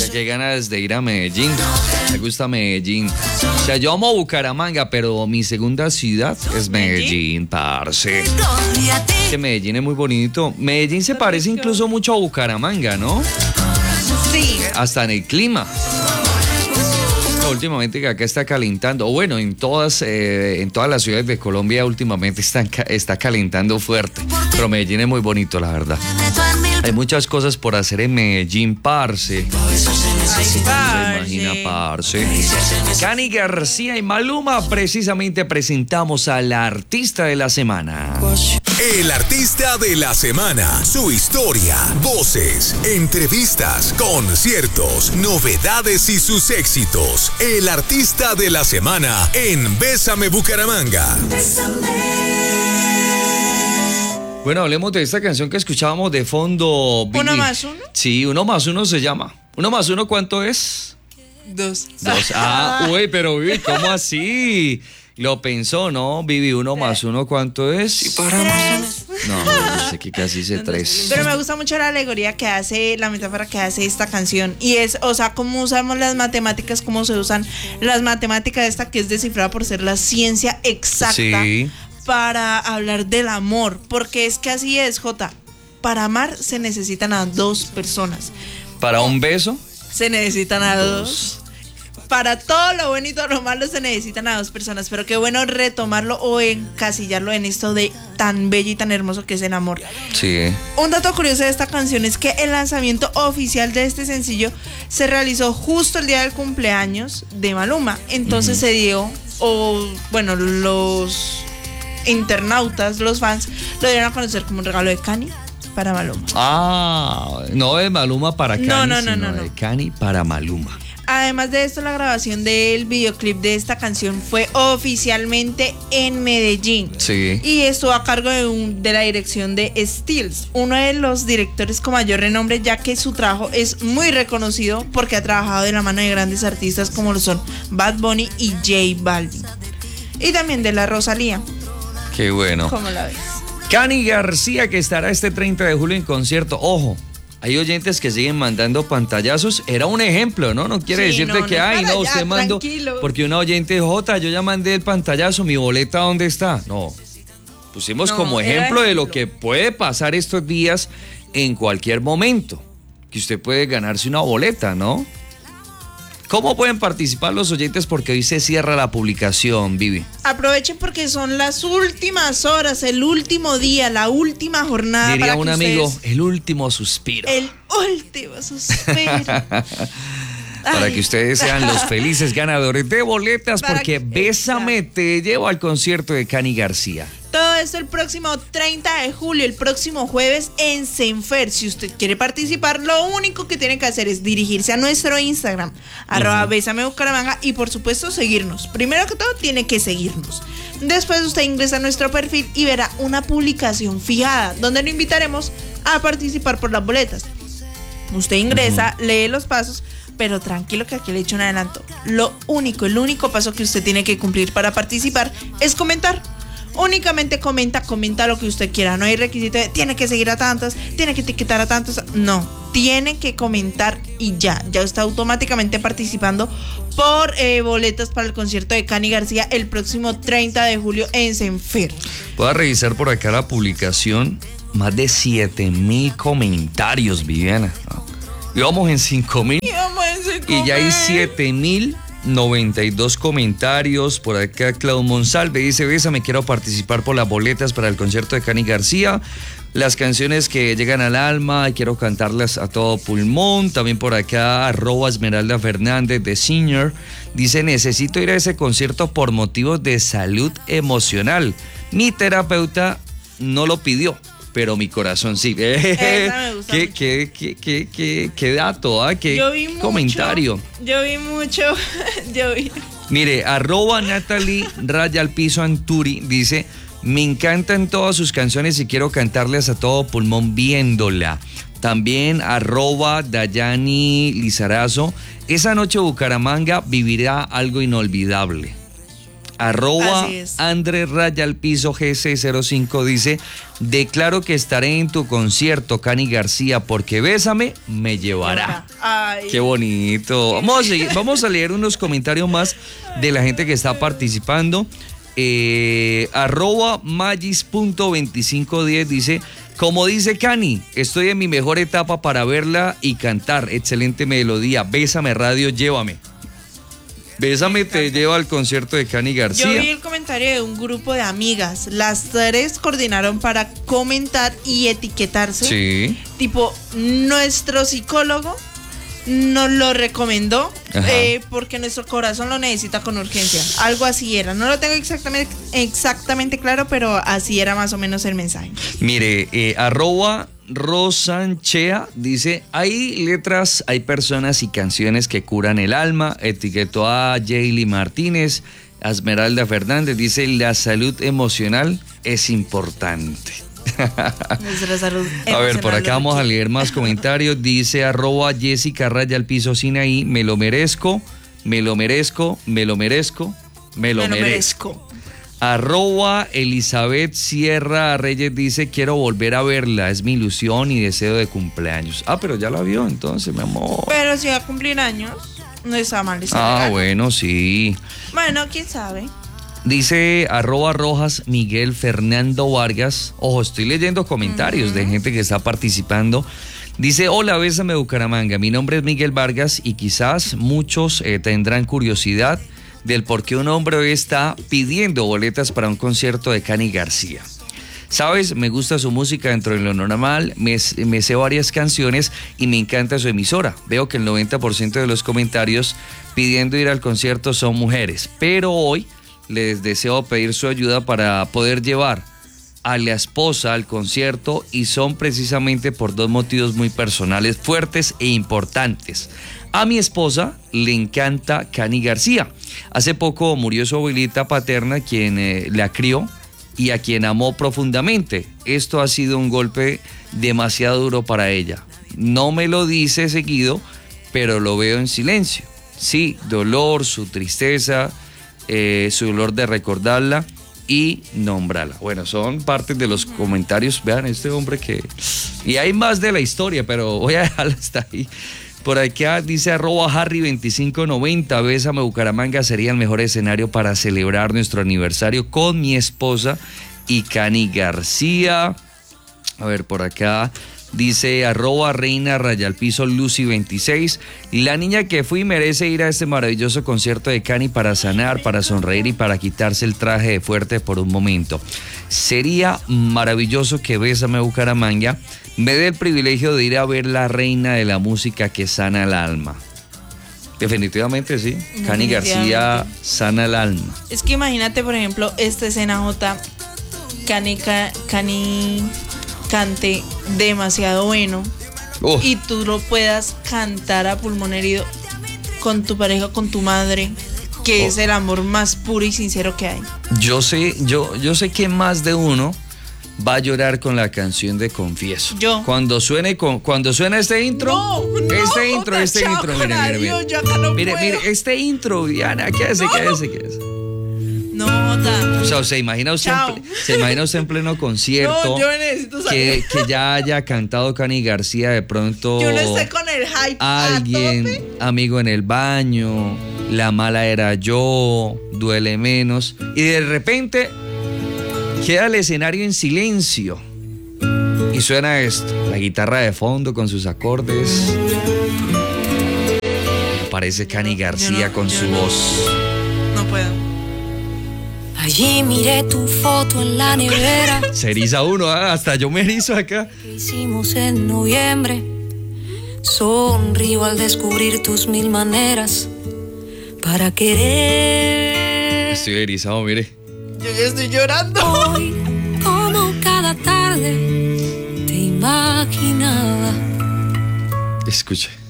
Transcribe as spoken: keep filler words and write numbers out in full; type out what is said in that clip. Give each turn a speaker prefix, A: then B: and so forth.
A: sea, qué ganas de ir a Medellín. Me gusta Medellín. O sea, yo amo Bucaramanga, pero mi segunda ciudad es Medellín, parce. Que Medellín es muy bonito. Medellín se parece incluso mucho a Bucaramanga, ¿no?
B: Sí.
A: Hasta en el clima. Últimamente que acá está calentando, o bueno, en todas, eh, en todas las ciudades de Colombia últimamente están, está calentando fuerte, pero Medellín es muy bonito, la verdad. Hay muchas cosas por hacer en Medellín, parce.
B: Ay,
A: Se
B: parce.
A: imagina, parce. Cani García y Maluma, precisamente presentamos a la artista de la semana.
C: El artista de la semana, su historia, voces, entrevistas, conciertos, novedades y sus éxitos. El artista de la semana en Bésame Bucaramanga.
A: Bueno, hablemos de esta canción que escuchábamos de fondo.
B: ¿Uno
A: Billy.
B: más uno?
A: Sí, uno más uno se llama. ¿Uno más uno cuánto es?
B: Dos.
A: Dos. Ah, uy, pero Vivi, ¿cómo así? Lo pensó, ¿no? Vivi, uno más uno, ¿cuánto es?
B: Tres.
A: No, no sé que casi hice tres.
B: Pero me gusta mucho la alegoría que hace, la metáfora que hace esta canción. Y es, o sea, cómo usamos las matemáticas, cómo se usan las matemáticas esta que es descifrada por ser la ciencia exacta
A: Sí.
B: para hablar del amor. Porque es que así es, Jota. Para amar se necesitan a dos personas.
A: Para un beso,
B: Se necesitan a dos.
A: dos.
B: Para todo lo bueno y todo lo malo se necesitan a dos personas. Pero qué bueno retomarlo o encasillarlo en esto de tan bello y tan hermoso que es el amor.
A: Sí.
B: Un dato curioso de esta canción es que el lanzamiento oficial de este sencillo se realizó justo el día del cumpleaños de Maluma. Entonces uh-huh. se dio, o bueno, los internautas, los fans, lo dieron a conocer como un regalo de Cani para Maluma.
A: Ah, no de Maluma para Cani,
B: No, no, no,
A: sino
B: no, no.
A: de Cani para Maluma.
B: Además de esto, la grabación del videoclip de esta canción fue oficialmente en Medellín.
A: Sí.
B: Y estuvo a cargo de, un, de la dirección de Stills, uno de los directores con mayor renombre, ya que su trabajo es muy reconocido porque ha trabajado de la mano de grandes artistas como lo son Bad Bunny y J Balvin. Y también de la Rosalía.
A: Qué bueno.
B: ¿Cómo la ves?
A: Cani García, que estará este treinta de julio en concierto. Ojo, hay oyentes que siguen mandando pantallazos. Era un ejemplo, ¿no? No quiere
B: Sí,
A: decirte
B: no,
A: que,
B: no es
A: ay,
B: para
A: no,
B: allá,
A: usted mandó.
B: tranquilo.
A: Porque una oyente, Jota, yo ya mandé el pantallazo, mi boleta, ¿dónde está? No. Pusimos
B: No,
A: como
B: era
A: ejemplo de lo
B: ejemplo.
A: que puede pasar estos días en cualquier momento. Que usted puede ganarse una boleta, ¿no? ¿Cómo pueden participar los oyentes? Porque hoy se cierra la publicación, Vivi.
B: Aprovechen porque son las últimas horas, el último día, la última jornada.
A: Diría
B: para
A: un
B: que
A: amigo,
B: ustedes-
A: el último suspiro.
B: El último suspiro.
A: Para
B: Ay.
A: que ustedes sean los felices ganadores de boletas,
B: Para
A: porque
B: que-
A: Bésame te llevo al concierto de Cani García.
B: Todo esto el próximo treinta de julio, el próximo jueves en Senfer. Si usted quiere participar, lo único que tiene que hacer es dirigirse a nuestro Instagram, arroba Bésame Bucaramanga, y por supuesto seguirnos. Primero que todo, tiene que seguirnos. Después usted ingresa a nuestro perfil y verá una publicación fijada, donde lo invitaremos a participar por las boletas. Usted ingresa, uh-huh. lee los pasos, pero tranquilo que aquí le he hecho un adelanto. Lo único, el único paso que usted tiene que cumplir para participar es comentar. Únicamente comenta, comenta lo que usted quiera. No hay requisito de tiene que seguir a tantos, tiene que etiquetar a tantos. No, tiene que comentar y ya. Ya está automáticamente participando por eh, boletas para el concierto de Cani García el próximo treinta de julio en Senfer.
A: Voy a revisar por acá la publicación. Más de siete mil comentarios, Viviana. Íbamos en cinco mil y ya hay siete mil noventa y dos comentarios. Por acá Claudio Monsalve dice: Bésame, quiero participar por las boletas para el concierto de Cani García. Las canciones que llegan al alma, quiero cantarlas a todo pulmón. También por acá arroba Esmeralda Fernández de Senior dice: necesito ir a ese concierto por motivos de salud emocional. Mi terapeuta no lo pidió, pero mi corazón sí.
B: Esa me gusta
A: ¿Qué,
B: mucho.
A: qué, qué, qué, qué, qué dato, ¿ah? Qué
B: Yo vi mucho,
A: comentario.
B: Yo vi mucho. Yo vi.
A: Mire, arroba Natalie Raya al Piso Anturi dice: me encantan todas sus canciones y quiero cantarles a todo pulmón viéndola. También arroba Dayani Lizarazo: esa noche Bucaramanga vivirá algo inolvidable. Arroba Andrés Raya al piso G C cero cinco dice: declaro que estaré en tu concierto, Cani García, porque Bésame me llevará. Ay. Qué bonito. Vamos a, seguir, vamos a leer unos comentarios más de la gente que está participando. Eh, arroba magis punto veinticinco diez dice: como dice Cani, estoy en mi mejor etapa para verla y cantar. Excelente melodía. Bésame Radio, llévame. Bésame te lleva al concierto de Cani García.
B: Yo vi el comentario de un grupo de amigas. Las tres coordinaron para comentar y etiquetarse.
A: Sí.
B: Tipo, nuestro psicólogo nos lo recomendó eh, porque nuestro corazón lo necesita con urgencia. Algo así era. No lo tengo exactamente, exactamente claro, pero así era más o menos el mensaje.
A: Mire, eh, arroba Rosanchea dice: hay letras, hay personas y canciones que curan el alma. Etiquetó a Jaylee Martínez. Esmeralda Fernández dice: la salud emocional es importante.
B: Nuestra salud
A: a ver, por acá vamos a leer más comentarios. Dice arroba Jessica Raya al piso Sinaí: me lo merezco, me lo merezco, me lo merezco, me lo, me lo merezco. merezco. Arroba Elizabeth Sierra Reyes dice: quiero volver a verla, es mi ilusión y deseo de cumpleaños. Ah, pero ya la vio entonces, mi amor.
B: Pero si va a cumplir años, no está mal.
A: Ah, regalo. Bueno, sí.
B: Bueno, quién sabe.
A: Dice arroba Rojas Miguel Fernando Vargas. Ojo, estoy leyendo comentarios uh-huh. de gente que está participando. Dice: hola, Bésame Bucaramanga, mi nombre es Miguel Vargas y quizás muchos eh, tendrán curiosidad del por qué un hombre hoy está pidiendo boletas para un concierto de Cani García. Sabes, me gusta su música dentro de lo normal, me, me sé varias canciones y me encanta su emisora. Veo que el noventa por ciento de los comentarios pidiendo ir al concierto son mujeres, pero hoy les deseo pedir su ayuda para poder llevar a la esposa al concierto y son precisamente por dos motivos muy personales, fuertes e importantes. A mi esposa le encanta Cani García. Hace poco murió su abuelita paterna, quien eh, la crió y a quien amó profundamente. Esto ha sido un golpe demasiado duro para ella. No me lo dice seguido, pero lo veo en silencio. Sí, dolor, su tristeza, eh, su dolor de recordarla y nombrarla. Bueno, son partes de los comentarios. Vean, este hombre que... Y hay más de la historia, pero voy a dejarla hasta ahí. Por acá dice arroba Harry veinticinco noventa: Bésame Bucaramanga sería el mejor escenario para celebrar nuestro aniversario con mi esposa y Cani García. A ver, por acá dice arroba Reina Raya al piso Lucy veintiséis: la niña que fui merece ir a este maravilloso concierto de Cani para sanar, para sonreír y para quitarse el traje de fuerte por un momento. Sería maravilloso que Bésame Bucaramanga me dé el privilegio de ir a ver la reina de la música que sana el alma. Definitivamente sí, Definitivamente. Cani García sana el alma.
B: Es que imagínate, por ejemplo, esta escena J, Cani, Cani cante demasiado bueno oh. y tú lo puedas cantar a pulmón herido con tu pareja, con tu madre, que oh. es el amor más puro y sincero que hay.
A: Yo sé, yo, yo sé que más de uno va a llorar con la canción de Confieso.
B: Yo.
A: Cuando suene, con, cuando suena este intro,
B: no,
A: este
B: no,
A: intro, este chao, intro, mire, mire, mire.
B: Yo acá no
A: mire, mire, este intro, Diana, ¿qué hace? No. ¿Qué hace? ¿Qué hace?
B: No, Jota.
A: O sea, se imagina usted, en, se imagina usted en pleno concierto.
B: No, yo necesito saber.
A: Que, que ya haya cantado Cani García de pronto.
B: Yo no estoy con el hype.
A: Alguien,
B: a tope.
A: Amigo en el baño, La mala era yo, Duele menos. Y de repente queda el escenario en silencio. Y suena esto, la guitarra de fondo con sus acordes. Aparece Cani García no, con su
B: no,
A: voz.
B: No puedo.
D: Allí miré tu foto en la nevera.
A: Se eriza uno, ¿eh? Hasta yo me erizo acá.
D: ¿Qué hicimos en noviembre? Sonrío al descubrir tus mil maneras para querer.
A: Estoy erizado, mire.
B: Yo ya estoy llorando.
D: Hoy, como cada tarde, te imaginaba.
A: Escuche.